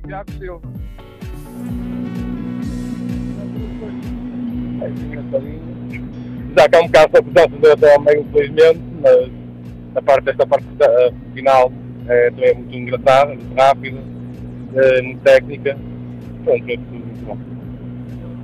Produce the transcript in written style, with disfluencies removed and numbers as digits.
Tiago Silva. Já que é um bocado a presença do também, infelizmente, mas esta parte final também é muito engraçada, muito rápida, muito técnica. Pronto,